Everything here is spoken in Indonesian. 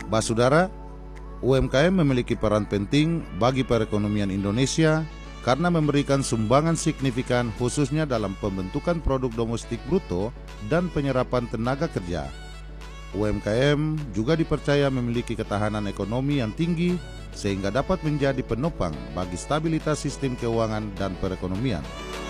Basudara, UMKM memiliki peran penting bagi perekonomian Indonesia karena memberikan sumbangan signifikan khususnya dalam pembentukan produk domestik bruto dan penyerapan tenaga kerja. UMKM juga dipercaya memiliki ketahanan ekonomi yang tinggi sehingga dapat menjadi penopang bagi stabilitas sistem keuangan dan perekonomian.